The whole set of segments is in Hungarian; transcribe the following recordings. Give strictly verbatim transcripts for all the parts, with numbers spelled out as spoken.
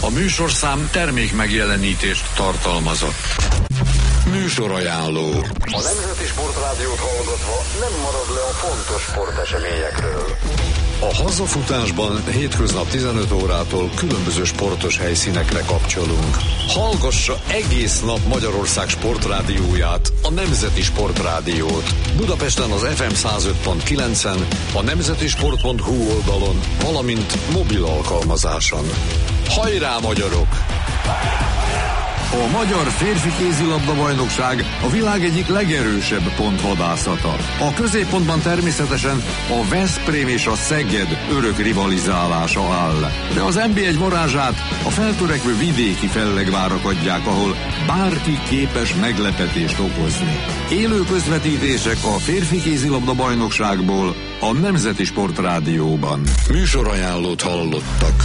A műsorszám termék megjelenítést tartalmazott. Műsorajánló. A Nemzeti Sportrádiót hallgatva nem marad le a fontos sporteseményekről. A hazafutásban hétköznap tizenöt órától különböző sportos helyszínekre kapcsolunk. Hallgassa egész nap Magyarország sportrádióját, a Nemzeti Sportrádiót. Budapesten az ef em száz öt pont kilencen, a nemzetisport pont hu oldalon, valamint mobil alkalmazáson. Hajrá, magyarok! A magyar férfi kézilabda-bajnokság a világ egyik legerősebb pontvadászata. A középpontban természetesen a Veszprém és a Szeged örök rivalizálása áll. De az en bé egy varázsát a feltörekvő vidéki fellegvárak adják, ahol bárki képes meglepetést okozni. Élő közvetítések a férfi kézilabda-bajnokságból a Nemzeti Sportrádióban. Műsorajánlót hallottak.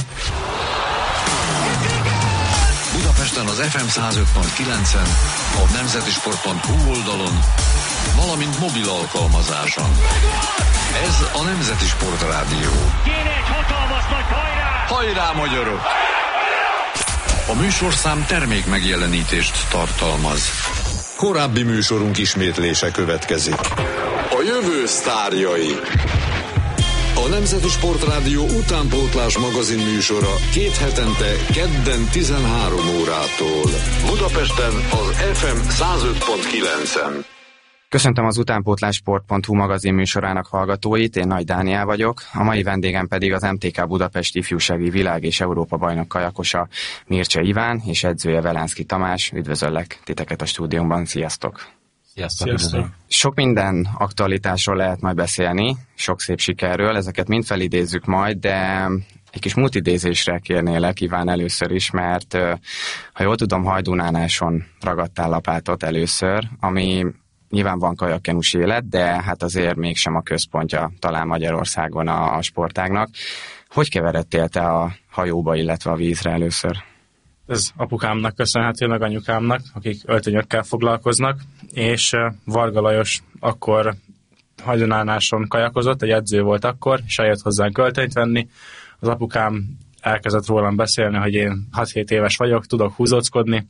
Budapesten az ef em száz öt pont kilencen, a nemzetisport pont hu oldalon, valamint mobil alkalmazáson. Ez a Nemzeti Sportrádió. Kéne egy hatalmas nagy hajrá! Hajrá, magyarok! A műsorszám termék megjelenítést tartalmaz. Korábbi műsorunk ismétlése következik. A jövő sztárjai. A Nemzeti Sportrádió utánpótlás magazin műsora két hetente kedden tizenhárom órától. Budapesten az ef em száz öt pont kilencen. Köszöntöm az utánpótlásport pont hu magazin műsorának hallgatóit, én Nagy Dániel vagyok, a mai vendégem pedig az em té ká Budapest ifjúsági világ- és Európa-bajnok kajakosa Mircea Iván és edzője Velánszky Tamás. Üdvözöllek titeket a stúdiómban, sziasztok! Sziasztok! Sziasztok. Sok minden aktualitásról lehet majd beszélni, sok szép sikerről, ezeket mind felidézzük majd, de egy kis multidézésre kérnélek, Iván, először is, mert ha jól tudom, Hajdúnánáson ragadtál lapátot először, ami nyilván van kajakkenus élet, de hát azért mégsem a központja talán Magyarországon a, a sportágnak. Hogy keveredtél te a hajóba, illetve a vízre először? Ez apukámnak köszönhető, meg anyukámnak, akik öltönyökkel foglalkoznak, és Varga Lajos akkor Hajdúnánáson kajakozott, egy edző volt akkor, és eljött hozzánk öltönyt venni. Az apukám elkezdett rólam beszélni, hogy én hat-hét éves vagyok, tudok húzóckodni,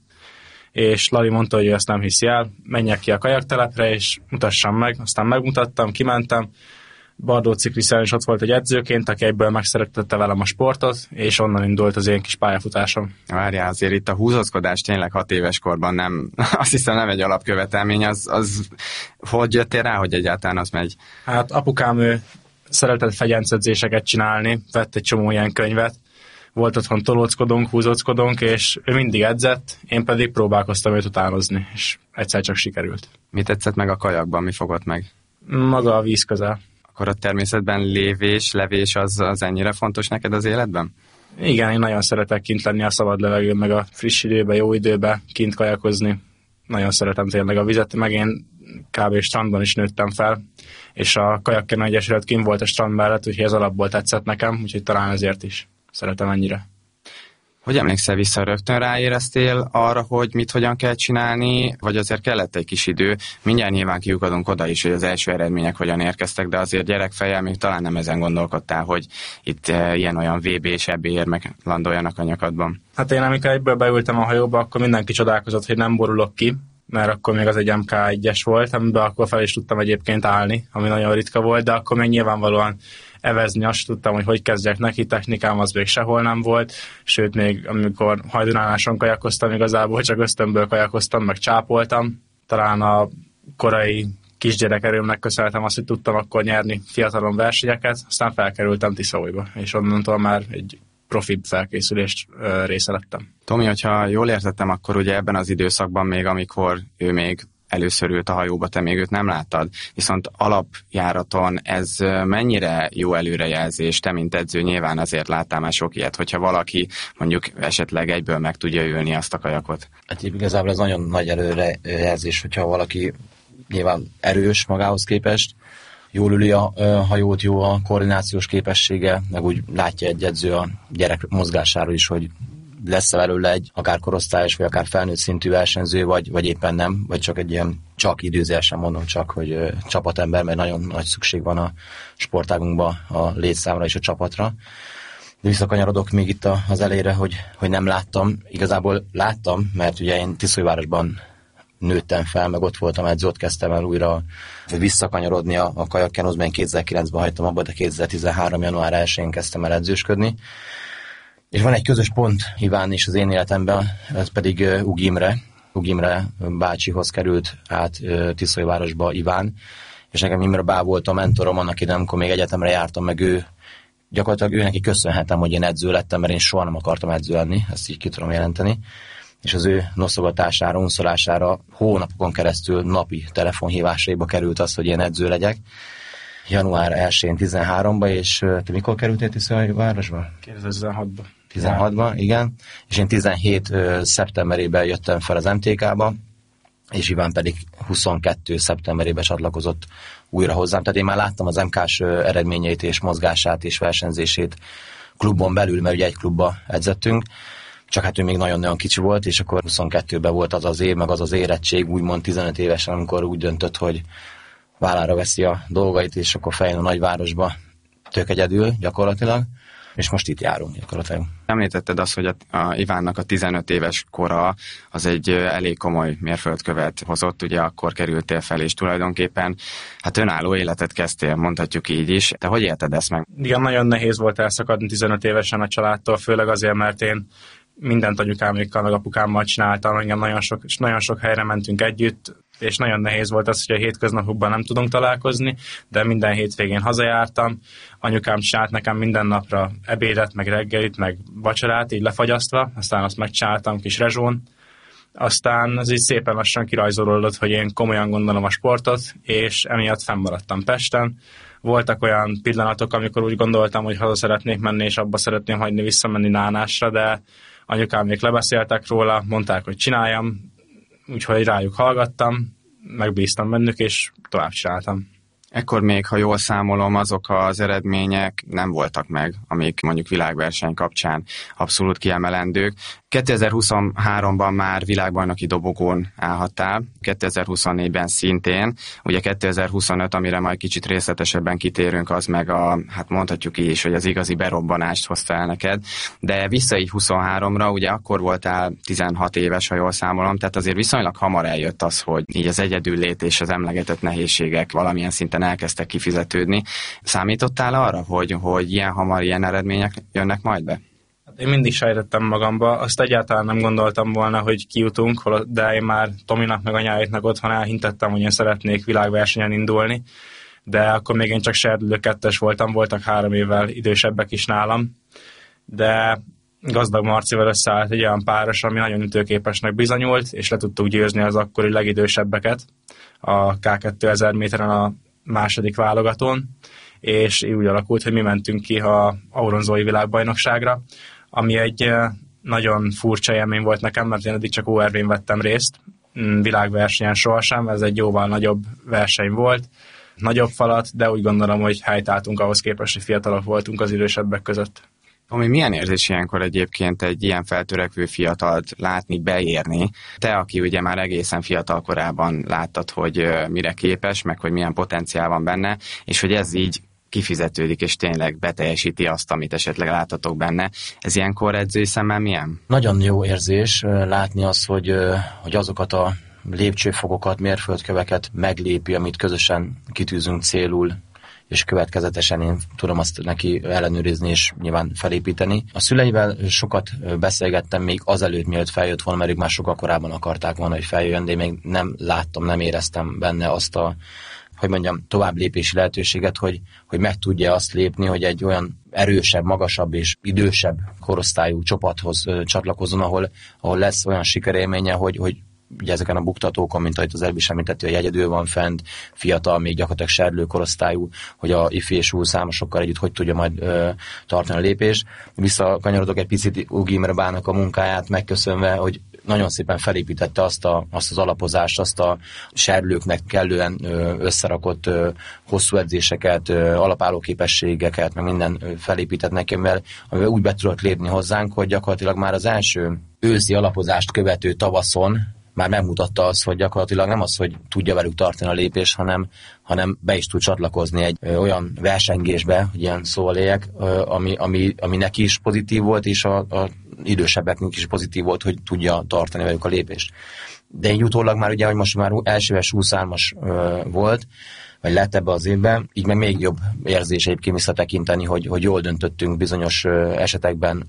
és Lali mondta, hogy ő ezt nem hiszi el, menjek ki a kajaktelepre, és mutassam meg. Aztán megmutattam, kimentem. Bardóczy Krisztián is ott volt egy edzőként, aki egyből megszerettette velem a sportot, és onnan indult az én kis pályafutásom. Várjál, azért itt a húzózkodás tényleg hat éves korban nem, azt hiszem nem egy alapkövetelmény, az, az hogy jöttél rá, hogy egyáltalán az megy? Hát apukám ő szeretett fegyencedzéseket csinálni, vett egy csomó ilyen könyvet, volt otthon tolóckodónk, húzóckodónk, és ő mindig edzett, én pedig próbálkoztam őt utánozni, és egyszer csak sikerült. Mi tetszett meg a kajakban, mi fogott meg? Maga a víz közel. Akkor a természetben lévés, levés az, az ennyire fontos neked az életben? Igen, én nagyon szeretek kint lenni a szabad levegőn, meg a friss időben, jó időben kint kajakozni. Nagyon szeretem tényleg a vizet, meg én kb. Strandban is nőttem fel, és a Kajakkenu Egyesület kint volt a strand mellett, úgyhogy ez alapból tetszett nekem, úgyhogy talán ezért is szeretem ennyire. Hogy emlékszel vissza, rögtön ráéreztél arra, hogy mit hogyan kell csinálni, vagy azért kellett egy kis idő? Mindjárt nyilván kiukadunk oda is, hogy az első eredmények hogyan érkeztek, de azért gyerekfejjel még talán nem ezen gondolkodtál, hogy itt e, ilyen-olyan vé bé és é bé érmek landoljanak a nyakadban. Hát én amikor egyből beültem a hajóba, akkor mindenki csodálkozott, hogy nem borulok ki, mert akkor még az egy em ká egyes volt, amiben akkor fel is tudtam egyébként állni, ami nagyon ritka volt, de akkor még nyilvánvalóan evezni, azt tudtam, hogy hogy kezdjek neki, technikám az még sehol nem volt, sőt még amikor Hajdúnánáson kajakoztam, igazából csak ösztönből kajakoztam, meg csápoltam. Talán a korai kisgyerek erőmnek köszönhetem azt, hogy tudtam akkor nyerni fiatalon versenyeket, aztán felkerültem Tiszaújba, és onnantól már egy profi felkészülést ö, része lettem. Tomi, hogyha jól értettem, akkor ugye ebben az időszakban még, amikor ő még először ült a hajóba, te még őt nem láttad, viszont alapjáraton ez mennyire jó előrejelzés, te mint edző nyilván azért láttál már sok ilyet, hogyha valaki mondjuk esetleg egyből meg tudja ülni azt a kajakot. Hát igazából ez nagyon nagy előrejelzés, hogyha valaki nyilván erős magához képest, jól üli a hajót, jó a koordinációs képessége, meg úgy látja egy edző a gyerek mozgásáról is, hogy lesz-e belőle egy akár korosztályos, vagy akár felnőtt szintű versenyző, vagy, vagy éppen nem, vagy csak egy ilyen csak időzésen mondom csak, hogy ö, csapatember, mert nagyon nagy szükség van a sportágunkban a létszámra és a csapatra. De visszakanyarodok még itt az elejére, hogy, hogy nem láttam. Igazából láttam, mert ugye én Tiszaújvárosban nőttem fel, meg ott voltam edző, ott kezdtem el újra visszakanyarodni a, a kajakkenózban. Én kétezer-kilencben hagytam abba, de kétezer-tizenhárom. január elsején kezdtem el edzősködni. És van egy közös pont Iván és az én életemben, ez pedig uh, Ugi Imre. Ugi Imre bácsihoz került át uh, Tiszaújvárosba Iván, és nekem Imre bá volt a mentorom annak idején, amikor még egyetemre jártam, meg ő gyakorlatilag ő neki köszönhetem, hogy én edző lettem, mert én soha nem akartam edző lenni, ezt így ki tudom jelenteni. És az ő noszogatására, unszolására hónapokon keresztül napi telefonhívásaiba került az, hogy én edző legyek. január elsején tizenháromba, és te mikor kerültél Tiszaújvárosba? kétezer-tizenhatban. tizenhatban, igen. És én tizenhét szeptemberében jöttem fel az em té ká-ba, és Iván pedig huszonkettő szeptemberében csatlakozott újra hozzám. Tehát én már láttam az em ká-s eredményeit és mozgását és versenyzését klubon belül, mert ugye egy klubba edzettünk, csak hát ő még nagyon-nagyon kicsi volt, és akkor huszonkettőben volt az az év, meg az az érettség, úgymond tizenöt évesen, amikor úgy döntött, hogy vállára veszi a dolgait, és akkor feljön a nagyvárosba tök egyedül gyakorlatilag, és most itt járunk gyakorlatilag. Említetted azt, hogy a, a Ivánnak a tizenöt éves kora az egy elég komoly mérföldkövet hozott, ugye akkor kerültél fel, és tulajdonképpen hát önálló életet kezdtél, mondhatjuk így is. Te hogy élted ezt meg? Igen, nagyon nehéz volt elszakadni tizenöt évesen a családtól, főleg azért, mert én mindent anyukámékkal, meg apukámmal csináltam, engem nagyon sok, nagyon sok helyre mentünk együtt, és nagyon nehéz volt az, hogy a hétköznapokban nem tudunk találkozni, de minden hétvégén hazajártam, anyukám csinált nekem minden napra ebédet, meg reggelit, meg vacsorát, így lefagyasztva, aztán azt megcsináltam kis rezsón, aztán az így szépen lassan kirajzolódott, hogy én komolyan gondolom a sportot, és emiatt fennmaradtam Pesten. Voltak olyan pillanatok, amikor úgy gondoltam, hogy haza szeretnék menni, és abba szeretném hagyni visszamenni Nánásra, de anyukám még lebeszéltek róla, mondták, hogy csináljam, úgyhogy rájuk hallgattam, megbíztam bennük, és tovább csináltam. Ekkor még, ha jól számolom, azok az eredmények nem voltak meg, amik mondjuk világverseny kapcsán abszolút kiemelendők. kétezer-huszonháromban már világbajnoki dobogón állhattál, kétezer-huszonnégyben szintén, ugye kétezer-huszonöt, amire majd kicsit részletesebben kitérünk, az meg a, hát mondhatjuk így is, hogy az igazi berobbanást hozta el neked, de vissza így huszonháromra, ugye akkor voltál tizenhat éves, ha jól számolom, tehát azért viszonylag hamar eljött az, hogy így az egyedüllét és az emlegetett nehézségek valamilyen szinten elkezdtek kifizetődni. Számítottál arra, hogy, hogy ilyen hamar ilyen eredmények jönnek majd be? Én mindig sejtettem magamba, azt egyáltalán nem gondoltam volna, hogy kijutunk, de én már Tominak meg anyáitnak otthon elhintettem, hogy én szeretnék világversenyen indulni, de akkor még én csak serdülő kettes voltam, voltak három évvel idősebbek is nálam, de Gazdag Marcival összeállt egy olyan páros, ami nagyon ütőképesnek bizonyult, és le tudtuk győzni az akkori legidősebbeket a ká kétezer méteren a második válogatón, és így úgy alakult, hogy mi mentünk ki a auronzói világbajnokságra, ami egy nagyon furcsa élmény volt nekem, mert én eddig csak o er vén vettem részt, világversenyen sohasem, ez egy jóval nagyobb verseny volt, nagyobb falat, de úgy gondolom, hogy helytáltunk ahhoz képest, hogy fiatalok voltunk az idősebbek között. Ami milyen érzés ilyenkor egyébként egy ilyen feltörekvő fiatalt látni, beérni? Te, aki ugye már egészen fiatal korában láttad, hogy mire képes, meg hogy milyen potenciál van benne, és hogy ez így kifizetődik, és tényleg beteljesíti azt, amit esetleg láttatok benne. Ez ilyenkor edzői szemmel milyen? Nagyon jó érzés látni azt, hogy, hogy azokat a lépcsőfokokat, mérföldköveket meglépi, amit közösen kitűzünk célul, és következetesen én tudom azt neki ellenőrizni és nyilván felépíteni. A szüleivel sokat beszélgettem még azelőtt, mielőtt feljött volna, mert ők már sokkal korábban akarták volna, hogy feljön, de én még nem láttam, nem éreztem benne azt a, hogy mondjam, tovább lépési lehetőséget, hogy, hogy meg tudja azt lépni, hogy egy olyan erősebb, magasabb és idősebb korosztályú csapathoz csatlakozzon, ahol, ahol lesz olyan sikerélménye, hogy, hogy ugye ezeken a buktatókon, mint ahogy az előbb is említett, hogy egyedül van fent, fiatal, még gyakorlatilag serdülő korosztályú, hogy a ifi és U számosokkal együtt hogy tudja majd ö, tartani a lépést. Visszakanyarodok egy picit Ugi Imre bának a munkáját, megköszönve, hogy nagyon szépen felépítette azt, a, azt az alapozást, azt a serdülőknek kellően ö, összerakott ö, hosszú edzéseket, ö, alapálló képességeket, meg minden ö, felépített nekem, amivel úgy be tudott lépni hozzánk, hogy gyakorlatilag már az első őszi alapozást követő tavaszon már megmutatta azt, hogy gyakorlatilag nem az, hogy tudja velük tartani a lépést, hanem, hanem be is tud csatlakozni egy ö, olyan versengésbe, hogy ilyen szó éljek, ö, ami, ami, ami neki is pozitív volt, és a, a idősebbeknek is pozitív volt, hogy tudja tartani velük a lépést. De így utólag már ugye, hogy most már elsőves húszas volt, vagy lett ebbe az évben, így meg még jobb érzés egyébként visszatekinteni, hogy, hogy jól döntöttünk bizonyos esetekben.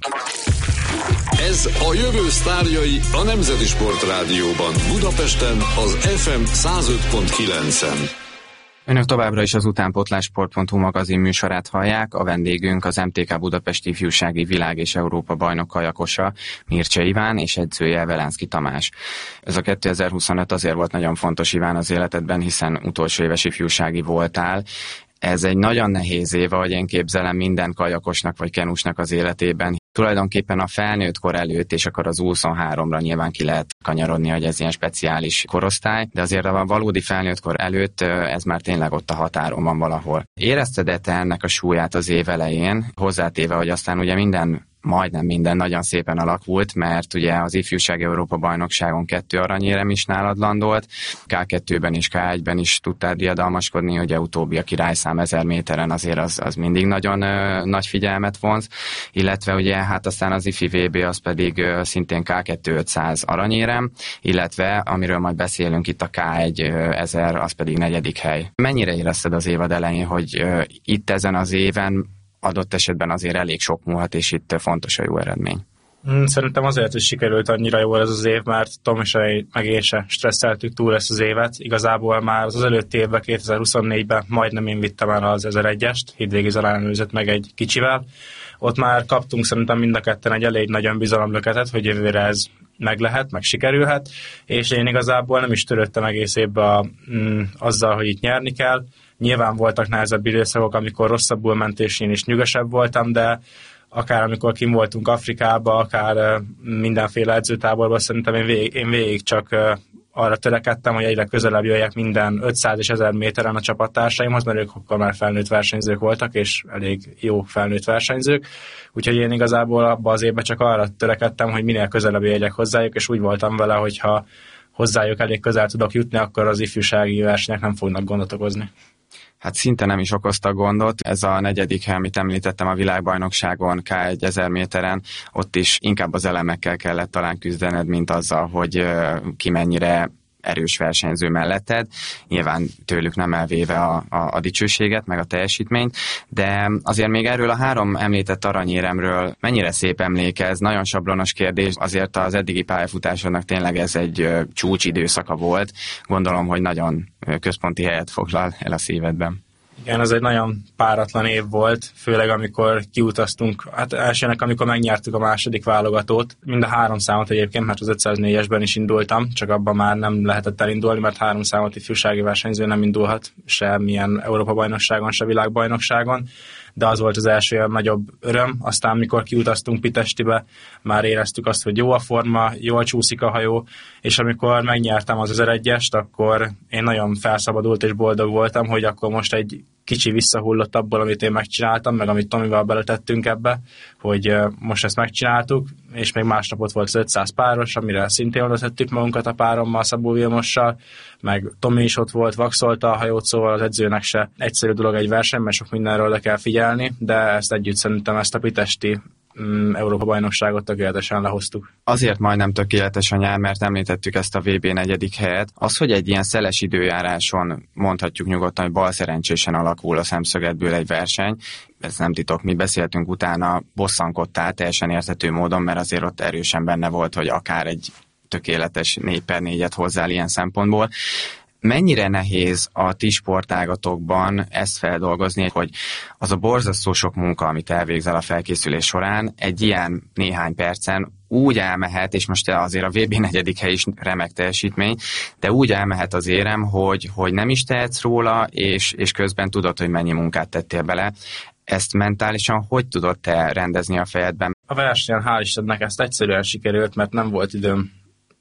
Ez a jövő sztárjai a Nemzeti Sportrádióban, Budapesten az ef em száz öt pont kilencen. Önök továbbra is az utánpótlássport pont hu magazin műsorát hallják, a vendégünk az em té ká Budapest ifjúsági világ és Európa bajnok kajakosa Mircse Iván és edzője Velánszky Tamás. Ez a kétezer-huszonöt azért volt nagyon fontos, Iván, az életedben, hiszen utolsó éves ifjúsági voltál. Ez egy nagyon nehéz év, ahogy én képzelem, minden kajakosnak vagy kenusnak az életében. Tulajdonképpen a felnőtt kor előtt, és akkor az huszonháromra nyilván ki lehet kanyarodni, hogy ez ilyen speciális korosztály, de azért a valódi felnőtt kor előtt ez már tényleg ott a határon van valahol. Érezted-e te ennek a súlyát az év elején, hozzátéve, hogy aztán ugye minden majdnem minden nagyon szépen alakult, mert ugye az ifjúsági Európa bajnokságon kettő aranyérem is nálad landolt, ká kettőben és ká egyben is tudtál diadalmaskodni, ugye utóbbi a királyszám ezer méteren azért az, az mindig nagyon ö, nagy figyelmet vonz, illetve ugye hát aztán az ifi vé bé az pedig ö, szintén ká kettő ötszáz aranyérem, illetve amiről majd beszélünk itt a ká egy ezer, az pedig negyedik hely. Mennyire érezted az évad elején, hogy ö, itt ezen az éven adott esetben azért elég sok múlhat, és itt fontos a jó eredmény? Szerintem azért, hogy sikerült annyira jól ez az év, mert Tom és meg én se stresszeltük túl ezt az évet. Igazából már az előtti évben, kétezer-huszonnégyben majdnem én vittem el az ezeregyest, Hídvégi Zalán előzött meg egy kicsivel. Ott már kaptunk szerintem mind a ketten egy elég nagy önbizalomlöketet, hogy jövőre ez meg lehet, meg sikerülhet, és én igazából nem is törődtem egész évben mm, azzal, hogy itt nyerni kell. Nyilván voltak nehezebb időszakok, amikor rosszabbul ment, és én is nyugosabb voltam, de akár amikor kim voltunk Afrikába, akár mindenféle edzőtáborban, szerintem én végig, én végig csak arra törekedtem, hogy egyre közelebb jöjjek minden ötszáz és ezer méteren a csapattársaimhoz, mert ők akkor már felnőtt versenyzők voltak, és elég jó felnőtt versenyzők. Úgyhogy én igazából abban az évben csak arra törekedtem, hogy minél közelebb jöjjek hozzájuk, és úgy voltam vele, hogyha hozzájuk elég közel tudok jutni, akkor az ifjúsági versenyek nem fognak gondot okozni. Hát szinte nem is okozta gondot. Ez a negyedik hely, amit említettem a világbajnokságon, ká egy ezer méteren, ott is inkább az elemekkel kellett talán küzdened, mint azzal, hogy ki mennyire erős versenyző melletted. Nyilván tőlük nem elvéve a, a, a dicsőséget, meg a teljesítményt, de azért még erről a három említett aranyéremről mennyire szép emlékez, nagyon sablonos kérdés, azért az eddigi pályafutásodnak tényleg ez egy csúcsidőszaka volt. Gondolom, hogy nagyon központi helyet foglal el a szívedben. Igen, ez egy nagyon páratlan év volt, főleg amikor kiutaztunk, hát elsőnek, amikor megnyertük a második válogatót, mind a három számot egyébként, mert az ötszáznégyesben is indultam, csak abban már nem lehetett elindulni, mert három számot ifjúsági versenyző nem indulhat, semmilyen Európa-bajnokságon, se világbajnokságon, de az volt az első olyan nagyobb öröm. Aztán, mikor kiutaztunk Pitestibe, már éreztük azt, hogy jó a forma, jól csúszik a hajó, és amikor megnyertem az ezeregyest, akkor én nagyon felszabadult és boldog voltam, hogy akkor most egy kicsi visszahullott abból, amit én megcsináltam, meg amit Tomival beletettünk ebbe, hogy most ezt megcsináltuk, és még másnap ott volt az ötszáz páros, amire szintén odatettük magunkat a párommal, Szabó Vilmossal, meg Tomi is ott volt, vaxolta a hajót, szóval az edzőnek se egyszerű dolog egy verseny, mert sok mindenről le kell figyelni, de ezt együtt szerintem ezt a pitesti Európa-bajnokságot tökéletesen lehoztuk. Azért majdnem tökéletes a nyár, mert említettük ezt a vé bé negyedik helyet. Az, hogy egy ilyen szeles időjáráson mondhatjuk nyugodtan, hogy balszerencsésen alakul a szemszögedből egy verseny, ez nem titok, mi beszéltünk utána, bosszankodtál teljesen érthető módon, mert azért ott erősen benne volt, hogy akár egy tökéletes négy per négyet hozzál ilyen szempontból. Mennyire nehéz a ti sportágatokban ezt feldolgozni, hogy az a borzasztó sok munka, amit elvégzel a felkészülés során, egy ilyen néhány percen úgy elmehet, és most azért a vé bé negyedik hely is remek teljesítmény, de úgy elmehet az érem, hogy, hogy nem is tehetsz róla, és, és közben tudod, hogy mennyi munkát tettél bele. Ezt mentálisan hogy tudod te rendezni a fejedben? A versenyen hál' Istennek ezt egyszerűen sikerült, mert nem volt időm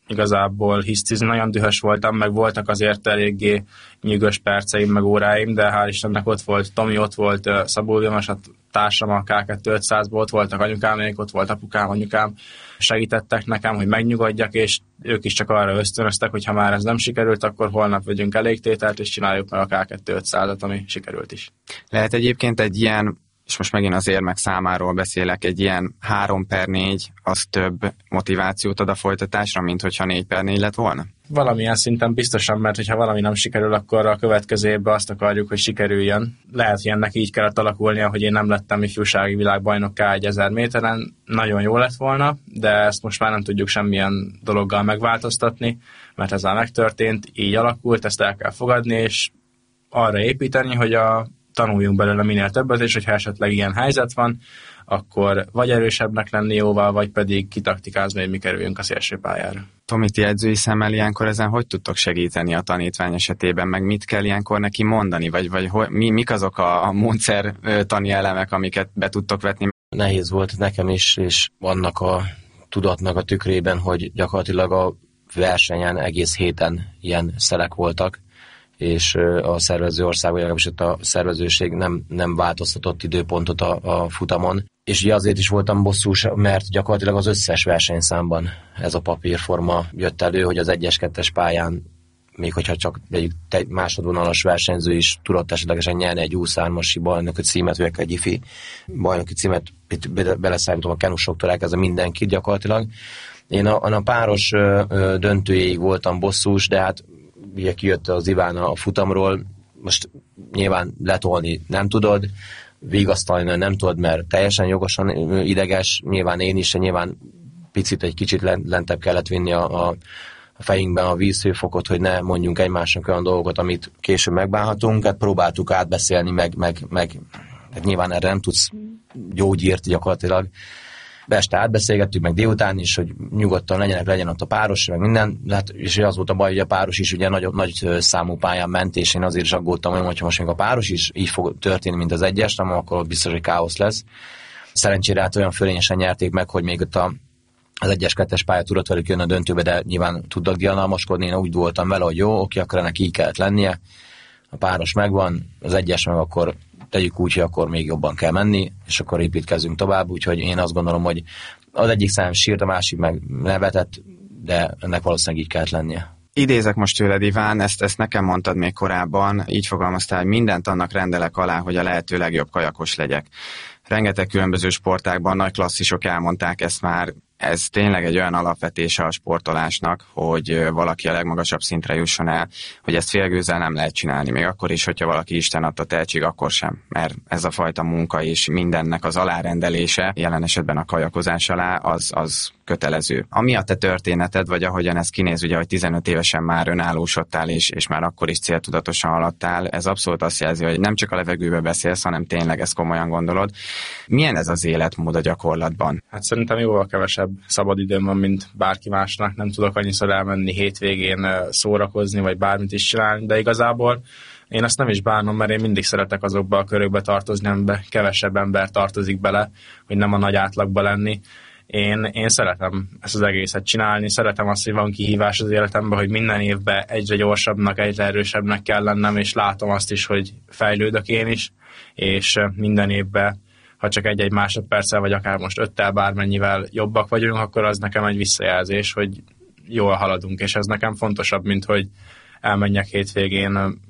igazából hisztizni. Nagyon dühös voltam, meg voltak azért eléggé nyűgös perceim, meg óráim, de hál' Istennek ott volt Tomi, ott volt Szabó Vilmos, a társam a ká kétszáz-ból, ott voltak anyukámék, ott volt apukám, anyukám, segítettek nekem, hogy megnyugodjak, és ők is csak arra ösztönöztek, hogy ha már ez nem sikerült, akkor holnap vegyünk elégtételt, és csináljuk meg a ká kétszázat, ami sikerült is. Lehet egyébként egy ilyen, és most megint az érmek számáról beszélek, egy ilyen három per négy az több motivációt ad a folytatásra, mint hogyha négy per négy lett volna? Valamilyen szinten biztosan, mert hogyha valami nem sikerül, akkor a következő évben azt akarjuk, hogy sikerüljön. Lehet, hogy ennek így kellett alakulnia, hogy én nem lettem ifjúsági világbajnok ká ezer méteren. Nagyon jó lett volna, de ezt most már nem tudjuk semmilyen dologgal megváltoztatni, mert ez már megtörtént, így alakult, ezt el kell fogadni, és arra építeni, hogy a tanuljunk belőle minél többet, és hogyha esetleg ilyen helyzet van, akkor vagy erősebbnek lenni jóval, vagy pedig kitaktikázni, hogy mi kerüljünk a szélső pályára. Tomi, ti edzői szemmel ilyenkor ezen hogy tudtok segíteni a tanítvány esetében, meg mit kell ilyenkor neki mondani, vagy, vagy hogy, mi, mik azok a, a módszertani elemek, amiket be tudtok vetni? Nehéz volt nekem is, és vannak a tudatnak a tükrében, hogy gyakorlatilag a versenyen egész héten ilyen szelek voltak, és a szervező ország, vagy legalábbis a szervezőség nem, nem változtatott időpontot a, a futamon. És ugye azért is voltam bosszús, mert gyakorlatilag az összes versenyszámban ez a papírforma jött elő, hogy az egyes-kettes pályán, még hogyha csak egy másodvonalas versenyző is tudott esetlegesen nyerni egy U hármas bajnoki címet, vagy egy ifi bajnoki címet, beleszállítom a kenusoktól elkezdve mindenkit gyakorlatilag. Én a, a páros döntőjéig voltam bosszús, de hát ugye kijött az Iván a futamról, most nyilván letolni nem tudod, vigasztalni nem tudod, mert teljesen jogosan ideges, nyilván én is, nyilván picit egy kicsit lentebb kellett vinni a, a fejünkben a vízhőfokot, hogy ne mondjunk egymásnak olyan dolgokat, amit később megbánhatunk, hát próbáltuk átbeszélni, meg, meg, meg hát nyilván erre nem tudsz gyógyírt gyakorlatilag. Este átbeszélgettük, meg délután is, hogy nyugodtan legyenek, legyen ott a páros, meg minden, hát, és az volt a baj, hogy a páros is ugye nagy, nagy számú pályán ment, és én azért is aggódtam, hogy most még a páros is így fog történni, mint az egyes, nem, akkor biztos, hogy káosz lesz. Szerencsére hát olyan fölényesen nyerték meg, hogy még ott a, az egyes-kettes pálya tudott velük jönni a döntőbe, de nyilván tudtak diadalmaskodni, én úgy voltam vele, hogy jó, oké, akkor ennek így kellett lennie, a páros megvan, az egyes meg akkor tegyük úgy, hogy akkor még jobban kell menni, és akkor építkezzünk tovább, úgyhogy én azt gondolom, hogy az egyik szám sírt, a másik meg nevetett, de ennek valószínűleg így kellett lennie. Idézek most tőled, Iván, ezt, ezt nekem mondtad még korábban, így fogalmaztál, hogy mindent annak rendelek alá, hogy a lehető legjobb kajakos legyek. Rengeteg különböző sportágban nagy klasszisok elmondták ezt már, ez tényleg egy olyan alapvetése a sportolásnak, hogy valaki a legmagasabb szintre jusson el, hogy ezt félgőzzel nem lehet csinálni, még akkor is, hogyha valaki Isten adta tehetség, akkor sem, mert ez a fajta munka és mindennek az alárendelése, jelen esetben a kajakozás alá, az, az kötelező. Ami a te történeted, vagy ahogyan ez kinéz, ugye, hogy tizenöt évesen már önállósodtál, és, és már akkor is céltudatosan haladtál, ez abszolút azt jelzi, hogy nem csak a levegőbe beszélsz, hanem tényleg ezt komolyan gondolod. Milyen ez az életmód a gyakorlatban? Hát szerintem jóval kevesebb szabad időm van, mint bárki másnak. Nem tudok annyiszor elmenni hétvégén szórakozni, vagy bármit is csinálni, de igazából én azt nem is bánom, mert én mindig szeretek azokba a körökbe tartozni, amiben kevesebb ember tartozik bele, hogy nem a nagy átlagba lenni. Én, én szeretem ezt az egészet csinálni, szeretem azt, hogy van kihívás az életemben, hogy minden évben egyre gyorsabbnak, egyre erősebbnek kell lennem, és látom azt is, hogy fejlődök én is, és minden évben, ha csak egy-egy másodperccel, vagy akár most öttel bármennyivel jobbak vagyunk, akkor az nekem egy visszajelzés, hogy jól haladunk, és ez nekem fontosabb, mint hogy elmenjek hétvégén,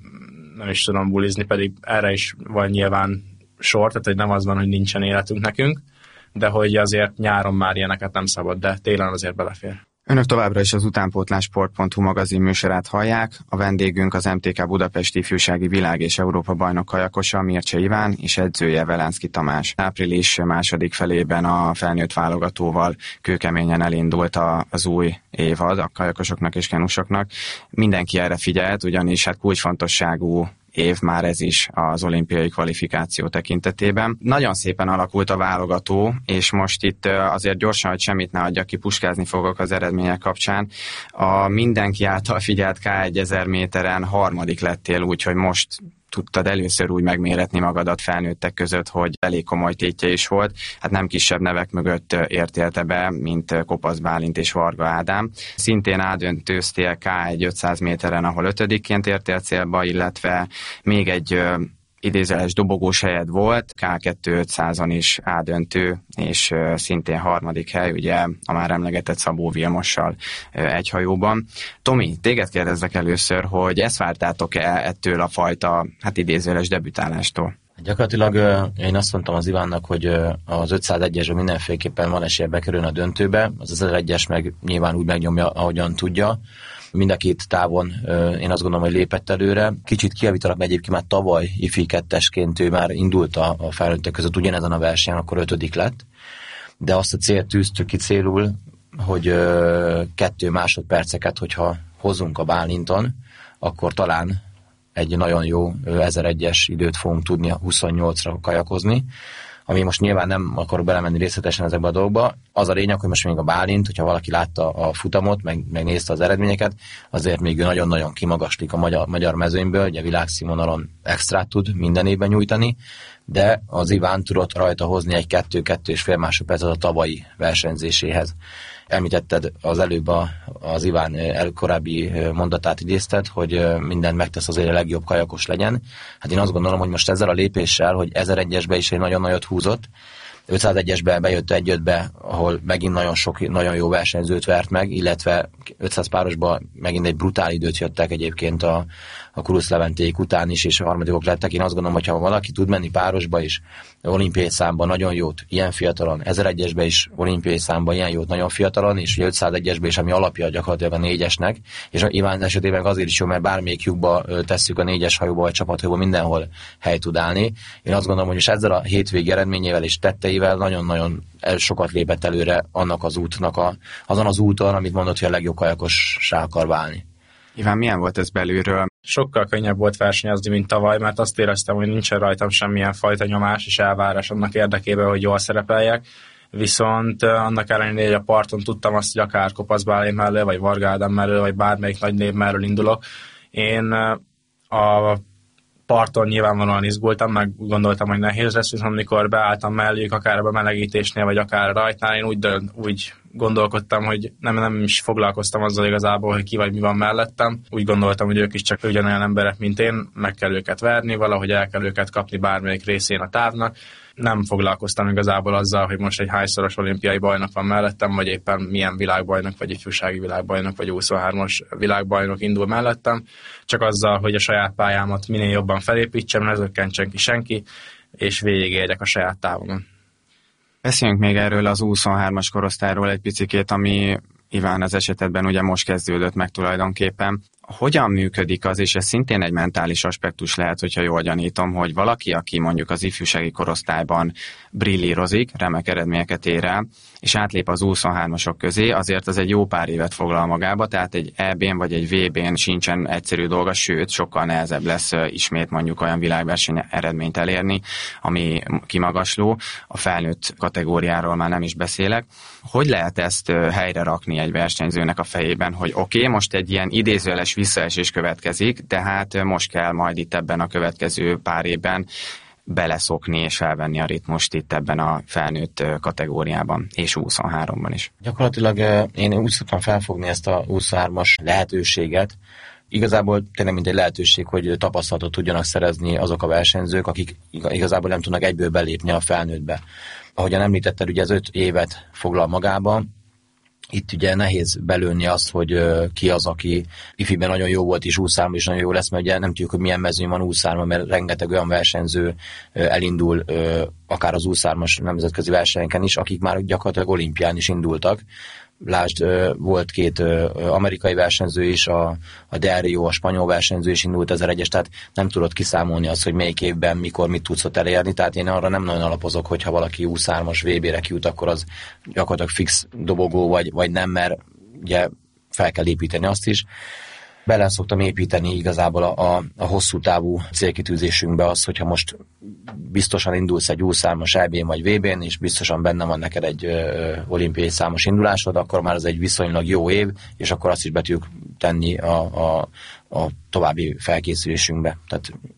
nem is tudom bulizni, pedig erre is van nyilván sor, tehát hogy nem az van, hogy nincsen életünk nekünk, de hogy azért nyáron már ilyeneket nem szabad, de télen azért belefér. Önök továbbra is az utánpótlássport pont hu magazin műsorát hallják. A vendégünk az em té ká Budapest ifjúsági világ- és Európa bajnok kajakosa Mircse Iván és edzője Velánszky Tamás. Április második felében a felnőtt válogatóval kőkeményen elindult az új évad a kajakosoknak és kenusoknak. Mindenki erre figyelt, ugyanis hát kulcsfontosságú év már ez is az olimpiai kvalifikáció tekintetében. Nagyon szépen alakult a válogató, és most itt azért gyorsan, hogy semmit ne adjak ki, puskázni fogok az eredmények kapcsán. A mindenki által figyelt ká ezer méteren harmadik lettél, úgyhogy most tudtad először úgy megméretni magadat felnőttek között, hogy elég komoly tétje is volt. Hát nem kisebb nevek mögött értél te be, mint Kopasz Bálint és Varga Ádám. Szintén ádöntőztél ká egy ötszáz méteren, ahol ötödikként értél célba, illetve még egy idézeles dobogós helyed volt, ká kettő ötszázon is ádöntő, és szintén harmadik hely, ugye a már emlegetett Szabó Vilmossal egy hajóban. Tomi, téged kérdezzek először, hogy ezt vártátok-e ettől a fajta, hát idézeles debütálástól? Gyakorlatilag én azt mondtam az Ivánnak, hogy az ötszázegyesben mindenféleképpen van esélye bekerülni a döntőbe, az ezeregyes meg nyilván úgy megnyomja, ahogyan tudja. Mind a két távon én azt gondolom, hogy lépett előre. Kicsit kijavítanak, egyébként már tavaly ifi kettesként ő már indult a, a felnőttek között ugyanezen a versenyen, akkor ötödik lett. De azt a célt tűztük ki célul, hogy kettő másodperceket, hogyha hozunk a Bálinton, akkor talán egy nagyon jó ezeregyes időt fogunk tudni a huszonnyolcra kajakozni, ami most nyilván nem akarok belemenni részletesen ezekbe a dolgokba. Az a lényeg, hogy most még a Bálint, hogyha valaki látta a futamot, meg, megnézte az eredményeket, azért még ő nagyon-nagyon kimagaslik a magyar, magyar mezőnyből, ugye világszínvonalon extrát tud minden évben nyújtani, de az Iván tudott rajta hozni egy kettő-kettő és fél másodpercet a tavalyi versenyzéséhez. Említetted az előbb a, az Iván korábbi mondatát idézted, hogy mindent megtesz azért a legjobb kajakos legyen. Hát én azt gondolom, hogy most ezzel a lépéssel, hogy ezeregyesbe is egy nagyon nagyot húzott, ötszázegyesbe bejött egy-ötbe, ahol megint nagyon sok, nagyon jó versenyzőt vert meg, illetve ötszáz párosba megint egy brutál időt jöttek egyébként a, a Kurusz Leventék után is, és a harmadikok lettek. Én azt gondolom, hogy ha valaki tud menni párosba is, olimpiai számban nagyon jót, ilyen fiatalon, ezeregyesbe is olimpiai számban ilyen jót, nagyon fiatalon, és ötszázegyesbe is, ami alapja gyakorlatilag a négyesnek, és a Iván esetében azért is jó, mert bármelyik lyukba tesszük a négyes hajóba, vagy csapathajóba, mindenhol hely tud állni. Én azt gondolom, hogy most ezzel a hétvégi eredményével és tetteivel nagyon-nagyon sokat lépett előre annak az útnak, a, azon az úton, amit mondott, hogy a legjobb kajakossá akar válni. Iván, milyen volt ez belülről? Sokkal könnyebb volt versenyezni, mint tavaly, mert azt éreztem, hogy nincsen rajtam semmilyen fajta nyomás és elvárás annak érdekében, hogy jól szerepeljek. Viszont annak ellenére, hogy a parton tudtam azt, hogy akár Kopasz Bálint mellől, vagy Varga Ádám mellől, vagy bármelyik nagy név mellől indulok. Én a parton nyilvánvalóan izgultam, meg gondoltam, hogy nehéz lesz, viszont amikor beálltam melléjük, akár a bemelegítésnél, vagy akár rajtnál, én úgy, dönt, úgy gondolkodtam, hogy nem, nem is foglalkoztam azzal igazából, hogy ki vagy mi van mellettem. Úgy gondoltam, hogy ők is csak ugyanolyan emberek, mint én, meg kell őket verni, valahogy el kell őket kapni bármelyik részén a távnak. Nem foglalkoztam igazából azzal, hogy most egy hányszoros olimpiai bajnok van mellettem, vagy éppen milyen világbajnok, vagy ifjúsági világbajnok, vagy huszonhármas világbajnok indul mellettem. Csak azzal, hogy a saját pályámat minél jobban felépítsem, ne zökkentsen ki senki, és végigérjek a saját távomon. Beszéljünk még erről az huszonhármas korosztályról egy picikét, ami Iván az esetedben ugye most kezdődött meg tulajdonképpen. Hogyan működik az, és ez szintén egy mentális aspektus lehet, hogyha jól gyanítom, hogy valaki, aki mondjuk az ifjúsági korosztályban brillírozik, remek eredményeket ér el, és átlép az huszonhármasok közé, azért az egy jó pár évet foglal magába, tehát egy é bén vagy egy vé bén sincsen egyszerű dolga, sőt, sokkal nehezebb lesz ismét mondjuk olyan világverseny eredményt elérni, ami kimagasló, a felnőtt kategóriáról már nem is beszélek. Hogy lehet ezt helyre rakni egy versenyzőnek a fejében, hogy oké, okay, most egy ilyen idézőjeles visszaesés következik, de hát most kell majd itt ebben a következő pár évben beleszokni és felvenni a ritmust itt ebben a felnőtt kategóriában, és huszonháromban is. Gyakorlatilag én úgy szoktam felfogni ezt a huszonhármas lehetőséget. Igazából tényleg mint egy lehetőség, hogy tapasztalatot tudjanak szerezni azok a versenyzők, akik igazából nem tudnak egyből belépni a felnőttbe. Ahogyan említetted, ugye ez öt évet foglal magába. Itt ugye nehéz belőni azt, hogy ki az, aki ifiben nagyon jó volt, és úszárban is nagyon jó lesz, mert ugye nem tudjuk, hogy milyen mezőny van úszárban, mert rengeteg olyan versenyző elindul akár az úszármas nemzetközi versenyeken is, akik már gyakorlatilag olimpián is indultak. Lásd, volt két amerikai versenyző is, a, a Del Rio, a spanyol versenyző is indult ezeregyes, tehát nem tudod kiszámolni azt, hogy melyik évben, mikor mit tudsz ott elérni, tehát én arra nem nagyon alapozok, hogyha valaki huszonhármas vé bére kijut, akkor az gyakorlatilag fix dobogó, vagy, vagy nem, mert ugye fel kell építeni azt is. Bele szoktam építeni igazából a, a, a hosszú távú célkitűzésünkbe az, hogyha most biztosan indulsz egy huszonhármas é bén vagy vé bén, és biztosan benne van neked egy ö, olimpiai számos indulásod, akkor már az egy viszonylag jó év, és akkor azt is be tudjuk tenni a, a, a további felkészülésünkbe. Tehát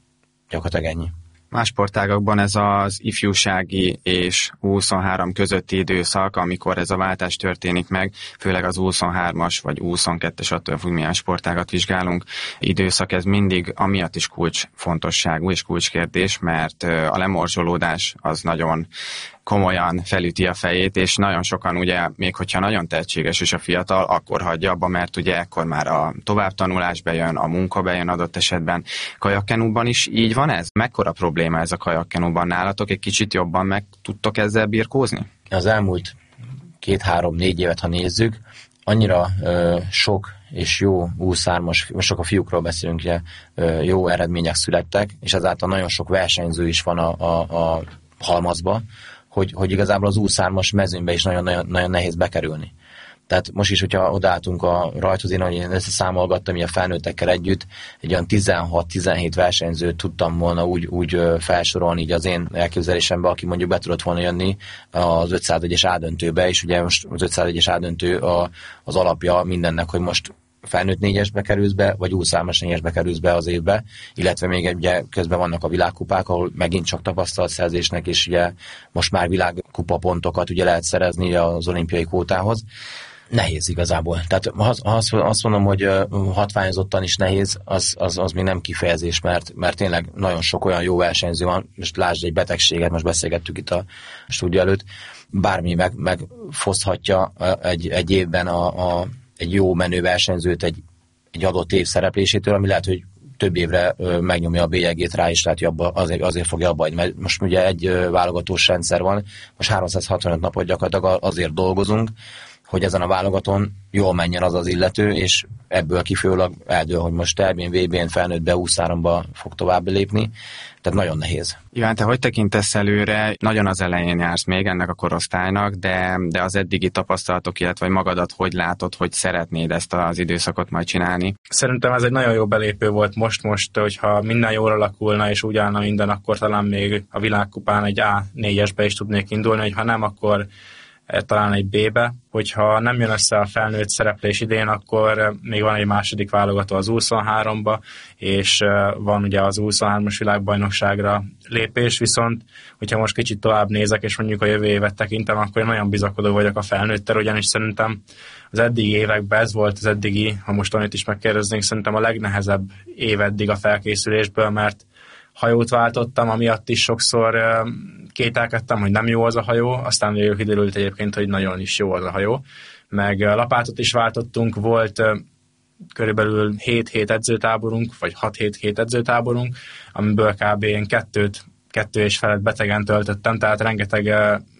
gyakorlatilag ennyi. Más sportágakban ez az ifjúsági és U huszonhárom közötti időszak, amikor ez a váltás történik meg, főleg az U huszonhármas vagy U huszonkettes, attól függ, milyen sportágat vizsgálunk, időszak, ez mindig amiatt is kulcsfontosságú és kulcskérdés, mert a lemorzsolódás az nagyon komolyan felüti a fejét, és nagyon sokan ugye, még hogyha nagyon tehetséges és a fiatal, akkor hagyja abba, mert ugye ekkor már a továbbtanulás bejön, a munka bejön adott esetben. Kajakkenúban is így van ez? Mekkora probléma ez a kajakkenúban nálatok? Egy kicsit jobban meg tudtok ezzel birkózni? Az elmúlt két-három-négy évet, ha nézzük, annyira ö, sok és jó U huszonhármas, most csak a fiúkról beszélünk, ugye, ö, jó eredmények születtek, és ezáltal nagyon sok versenyző is van a, a, a halmazba, hogy, hogy igazából az U huszonhármas mezőnybe is nagyon, nagyon, nagyon nehéz bekerülni. Tehát most is, hogyha odaálltunk a rajthoz, én, én összeszámolgattam, így a felnőttekkel együtt, egy olyan tizenhat-tizenhét versenyzőt tudtam volna úgy, úgy felsorolni így az én elképzelésembe, aki mondjuk be tudott volna jönni az ötszázegyes A-döntőbe, és ugye most az ötszázegyes A-döntő a, az alapja mindennek, hogy most felnőtt négyesbe kerülsz be, vagy U huszonhármas négyesbe kerülsz be az évbe, illetve még ugye közben vannak a világkupák, ahol megint csak tapasztalatszerzésnek, és ugye most már világkupa pontokat ugye lehet szerezni az olimpiai kvótához. Nehéz igazából. Tehát az, azt mondom, hogy hatványozottan is nehéz, az, az, az még nem kifejezés, mert, mert tényleg nagyon sok olyan jó versenyző van, most lásd egy betegséget, most beszélgettük itt a stúdió előtt, bármi meg, megfoszthatja egy, egy évben a, a, egy jó menő versenyzőt egy, egy adott év szereplésétől, ami lehet, hogy több évre megnyomja a bélyegét rá, és lehet, hogy abba, azért, azért fogja abba, mert most ugye egy válogatós rendszer van, most háromszázhatvanöt napot gyakorlatilag azért dolgozunk, hogy ezen a válogatón jól menjen az az illető, és ebből kifolyólag eldől, hogy most termén, vé bén, felnőttbe, U huszonháromba fog tovább lépni. Tehát nagyon nehéz. Iván, te hogy tekintesz előre? Nagyon az elején jársz még ennek a korosztálynak, de, de az eddigi tapasztalatok, illetve vagy magadat hogy látod, hogy szeretnéd ezt az időszakot majd csinálni? Szerintem ez egy nagyon jó belépő volt most-most, hogyha minden jól alakulna, és úgy állna minden, akkor talán még a világkupán egy á négyesbe is tudnék indulni, hogy ha nem, akkor talán egy B-be. Hogyha nem jön össze a felnőtt szereplés idén, akkor még van egy második válogató az U huszonháromba, és van ugye az U huszonhármas világbajnokságra lépés, viszont hogyha most kicsit tovább nézek, és mondjuk a jövő évet tekintem, akkor én nagyon bizakodó vagyok a felnőttel, ugyanis szerintem az eddigi években ez volt az eddigi, ha most Tonit is megkérdeznénk, szerintem a legnehezebb év eddig a felkészülésből, mert hajót váltottam, amiatt is sokszor kételkedtem, hogy nem jó az a hajó, aztán végül kiderült egyébként, hogy nagyon is jó az a hajó. Meg lapátot is váltottunk, volt körülbelül hét-hét edzőtáborunk, vagy hat-hét-hét edzőtáborunk, amiből kb. Én kettőt, kettő és felett betegen töltöttem, tehát rengeteg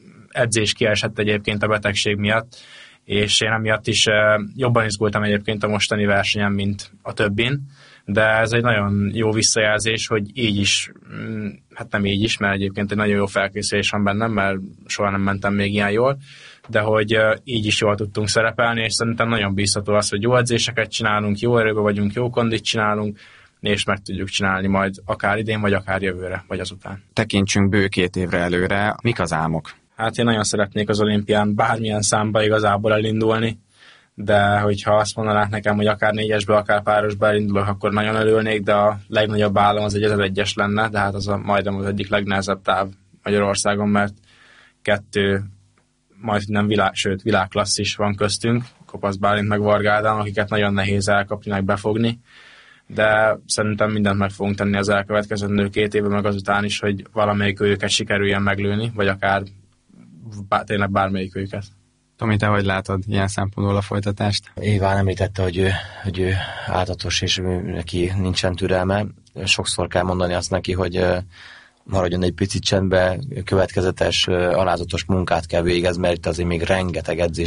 edzés kiesett egyébként a betegség miatt, és én emiatt is jobban izgultam egyébként a mostani versenyen, mint a többin, de ez egy nagyon jó visszajelzés, hogy így is, hát nem így is, mert egyébként egy nagyon jó felkészülés van bennem, mert soha nem mentem még ilyen jól, de hogy így is jól tudtunk szerepelni, és szerintem nagyon bízható az, hogy jó edzéseket csinálunk, jó erőben vagyunk, jó kondit csinálunk, és meg tudjuk csinálni majd akár idén, vagy akár jövőre, vagy azután. Tekintsünk bő két évre előre. Mik az álmok? Hát én nagyon szeretnék az olimpián bármilyen számba igazából elindulni, de hogyha azt mondanák nekem, hogy akár négyesbe, akár párosba elindulok, akkor nagyon örülnék, de a legnagyobb állam az egy ezeregyes lenne, de hát az a, majdnem az egyik legnehezebb táv Magyarországon, mert kettő, majd nem világ, sőt világklasszis van köztünk, Kopasz Bálint meg Varga Ádám, akiket nagyon nehéz elkapni, meg befogni, de szerintem mindent meg fogunk tenni az elkövetkezendő két évben, meg azután is, hogy valamelyik őket sikerüljen meglőni, vagy akár bár, tényleg bármelyik őket. Tomi, te hogy látod ilyen szempontból a folytatást? Iván említette, hogy ő, hogy ő áltatos, és neki nincsen türelme. Sokszor kell mondani azt neki, hogy maradjon egy picit csendbe, következetes, alázatos munkát kell végezni, mert itt azért még rengeteg edzés